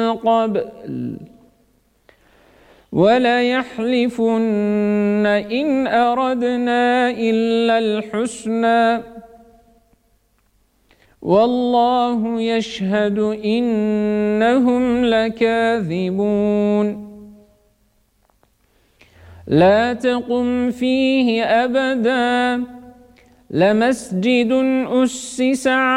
قبل وليحلفن إن أردنا إلا الحسنى والله يشهد إنهم لكاذبون لا تقم فيه أبدا لمسجد أسس